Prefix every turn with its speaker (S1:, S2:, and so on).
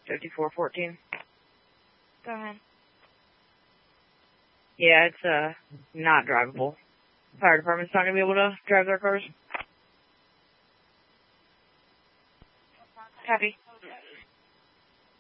S1: 5414.
S2: Go ahead.
S1: Yeah, it's not drivable. Fire department's not going to be able to drive their cars.
S2: Copy.